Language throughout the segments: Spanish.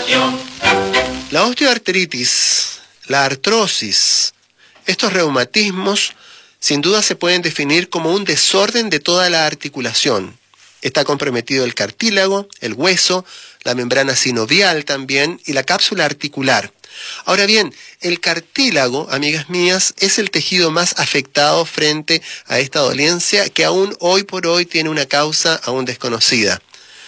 La osteoartritis, la artrosis, estos reumatismos sin duda se pueden definir como un desorden de toda la articulación. Está comprometido el cartílago, el hueso, la membrana sinovial también y la cápsula articular. Ahora bien, el cartílago, amigas mías, es el tejido más afectado frente a esta dolencia que aún hoy por hoy tiene una causa aún desconocida.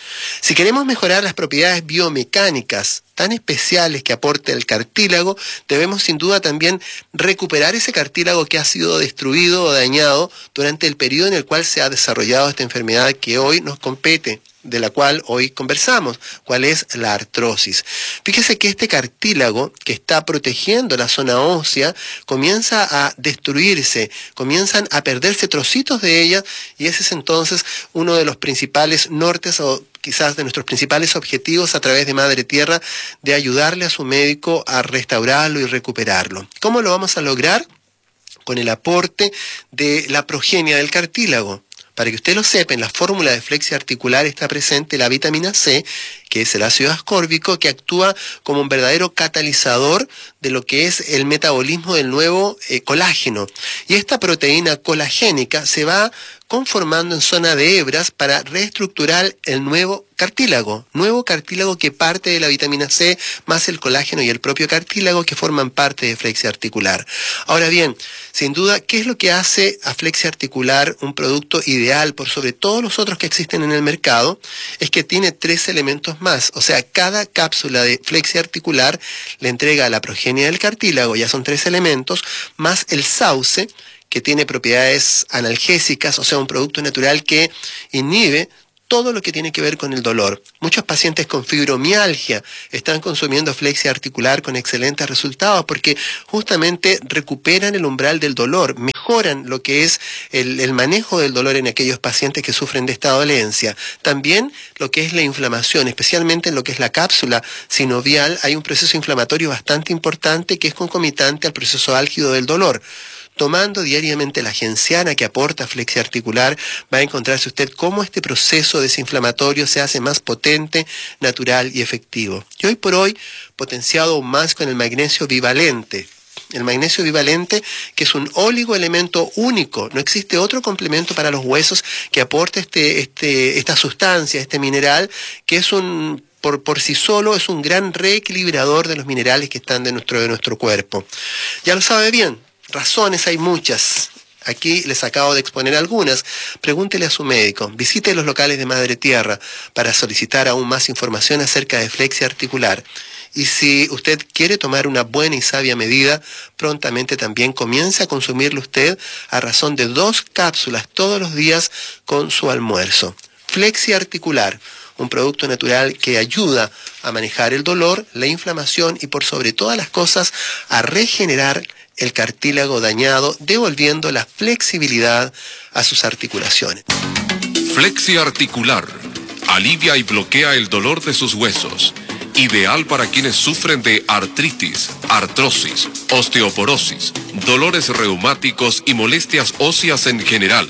Si queremos mejorar las propiedades biomecánicas tan especiales que aporta el cartílago, debemos sin duda también recuperar ese cartílago que ha sido destruido o dañado durante el periodo en el cual se ha desarrollado esta enfermedad que hoy nos compete, de la cual hoy conversamos, cuál es la artrosis. Fíjese que este cartílago que está protegiendo la zona ósea comienza a destruirse, comienzan a perderse trocitos de ella, y ese es entonces uno de los principales nortes o quizás de nuestros principales objetivos a través de Madre Tierra, de ayudarle a su médico a restaurarlo y recuperarlo. ¿Cómo lo vamos a lograr? Con el aporte de la progenia del cartílago. Para que usted lo sepa, en la fórmula de flexia articular está presente la vitamina C, que es el ácido ascórbico, que actúa como un verdadero catalizador de lo que es el metabolismo del nuevo colágeno. Y esta proteína colagénica se va conformando en zona de hebras para reestructurar el nuevo cartílago que parte de la vitamina C más el colágeno y el propio cartílago que forman parte de flexia articular. Ahora bien, sin duda, ¿qué es lo que hace a flexia articular un producto ideal por sobre todos los otros que existen en el mercado? Es que tiene 3 elementos más, o sea, cada cápsula de flexia articular le entrega la progenia del cartílago, ya son 3 elementos, más el sauce, que tiene propiedades analgésicas, o sea, un producto natural que inhibe todo lo que tiene que ver con el dolor. Muchos pacientes con fibromialgia están consumiendo flexia articular con excelentes resultados porque justamente recuperan el umbral del dolor, mejoran lo que es el manejo del dolor en aquellos pacientes que sufren de esta dolencia. También lo que es la inflamación, especialmente en lo que es la cápsula sinovial, hay un proceso inflamatorio bastante importante que es concomitante al proceso álgido del dolor. Tomando diariamente la genciana que aporta flexia articular, va a encontrarse usted cómo este proceso desinflamatorio se hace más potente, natural y efectivo. Y hoy por hoy, potenciado aún más con el magnesio bivalente. El magnesio bivalente, que es un oligoelemento único, no existe otro complemento para los huesos que aporte esta sustancia, este mineral, que es por sí solo es un gran reequilibrador de los minerales que están de nuestro cuerpo. Ya lo sabe bien. Razones hay muchas. Aquí les acabo de exponer algunas. Pregúntele a su médico. Visite los locales de Madre Tierra para solicitar aún más información acerca de flexia articular. Y si usted quiere tomar una buena y sabia medida, prontamente también comience a consumirlo usted a razón de 2 cápsulas todos los días con su almuerzo. Flexia articular, un producto natural que ayuda a manejar el dolor, la inflamación y por sobre todas las cosas a regenerar el cartílago dañado, devolviendo la flexibilidad a sus articulaciones. Flexia articular alivia y bloquea el dolor de sus huesos. Ideal para quienes sufren de artritis, artrosis, osteoporosis, dolores reumáticos y molestias óseas en general.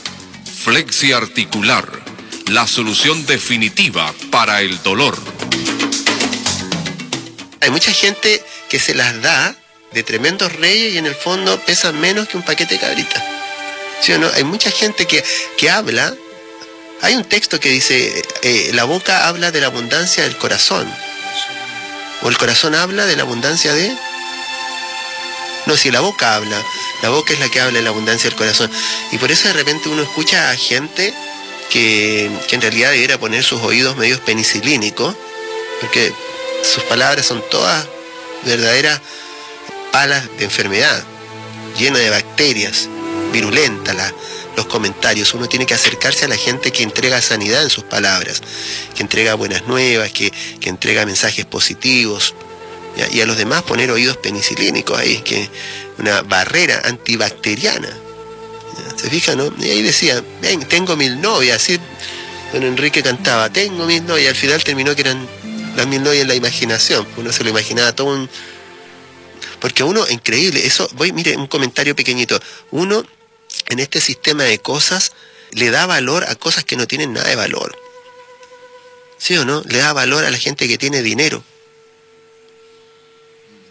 Flexia articular, la solución definitiva para el dolor. Hay mucha gente que se las da de tremendos reyes y en el fondo pesan menos que un paquete de cabrita. ¿Sí o no? Hay mucha gente que habla. Hay un texto que dice, la boca habla de la abundancia del corazón. O el corazón habla de la abundancia de... No, si la boca habla, la boca es la que habla de la abundancia del corazón. Y por eso de repente uno escucha a gente que en realidad debiera poner sus oídos medios penicilínicos, porque sus palabras son todas verdaderas palas de enfermedad, llena de bacterias, virulenta los comentarios. Uno tiene que acercarse a la gente que entrega sanidad en sus palabras, que entrega buenas nuevas, que entrega mensajes positivos, ¿ya? Y a los demás poner oídos penicilínicos ahí, que una barrera antibacteriana, ¿ya? ¿Se fijan, no? Y ahí decía, ven, tengo 1000 novias, así don Enrique cantaba, tengo 1000 novias, y al final terminó que eran las 1000 novias en la imaginación. Uno se lo imaginaba todo un... Porque uno, increíble, mire, un comentario pequeñito, uno en este sistema de cosas le da valor a cosas que no tienen nada de valor. ¿Sí o no? Le da valor a la gente que tiene dinero.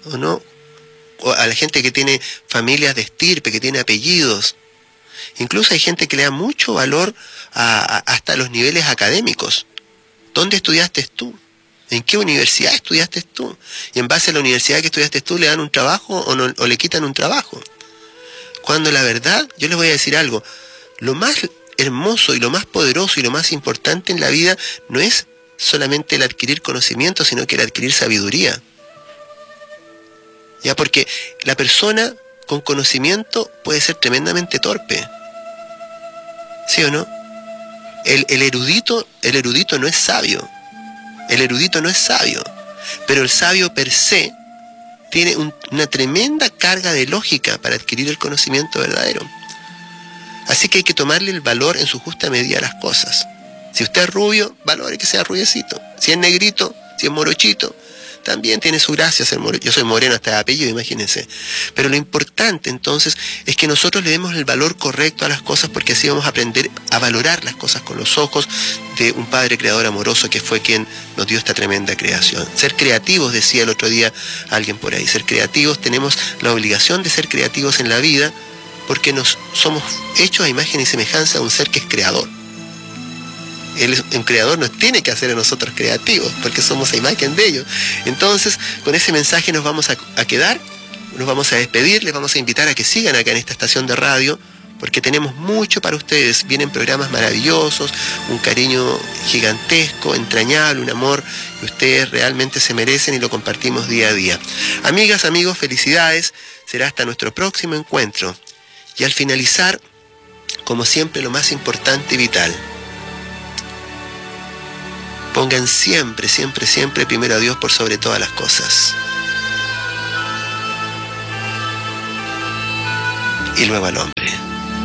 ¿o no? O a la gente que tiene familias de estirpe, que tiene apellidos. Incluso hay gente que le da mucho valor hasta los niveles académicos. ¿Dónde estudiaste tú? ¿En qué universidad estudiaste tú? Y en base a la universidad que estudiaste tú, ¿le dan un trabajo o le quitan un trabajo? Cuando la verdad, yo les voy a decir algo, lo más hermoso y lo más poderoso y lo más importante en la vida no es solamente el adquirir conocimiento, sino que el adquirir sabiduría. Ya, porque la persona con conocimiento puede ser tremendamente torpe. ¿Sí o no? El erudito no es sabio. El erudito no es sabio. Pero el sabio per se tiene una tremenda carga de lógica para adquirir el conocimiento verdadero. Así que hay que tomarle el valor en su justa medida a las cosas. Si usted es rubio, valore que sea rubiecito. Si es negrito, si es morochito, también tiene su gracia ser moreno. Yo soy moreno hasta de apellido, imagínense. Pero lo importante entonces es que nosotros le demos el valor correcto a las cosas, porque así vamos a aprender a valorar las cosas con los ojos de un Padre Creador amoroso que fue quien nos dio esta tremenda creación. Ser creativos, decía el otro día alguien por ahí, ser creativos, tenemos la obligación de ser creativos en la vida, porque somos hechos a imagen y semejanza de un ser que es creador. Un creador nos tiene que hacer a nosotros creativos, porque somos a imagen de ellos. Entonces, con ese mensaje nos vamos a quedar, nos vamos a despedir, les vamos a invitar a que sigan acá en esta estación de radio, porque tenemos mucho para ustedes. Vienen programas maravillosos, un cariño gigantesco, entrañable, un amor que ustedes realmente se merecen y lo compartimos día a día. Amigas, amigos, felicidades. Será hasta nuestro próximo encuentro. Y al finalizar, como siempre, lo más importante y vital: pongan siempre, siempre, siempre primero a Dios por sobre todas las cosas. Y luego al hombre.